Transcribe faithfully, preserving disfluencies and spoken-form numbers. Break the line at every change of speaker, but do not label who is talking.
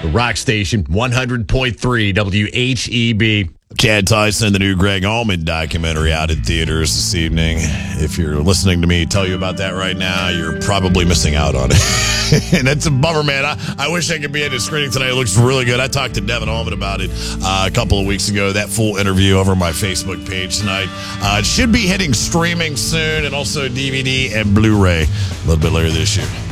The Rock Station, one hundred point three W H E B.
Chad Tyson, the new Greg Allman documentary out in theaters this evening. If you're listening to me tell you about that right now, you're probably missing out on it. And that's a bummer, man. I, I wish I could be at the screening tonight. It looks really good. I talked to Devin Allman about it uh, a couple of weeks ago. That full interview over my Facebook page tonight. Uh, it should be hitting streaming soon, and also D V D and Blu-ray a little bit later this year.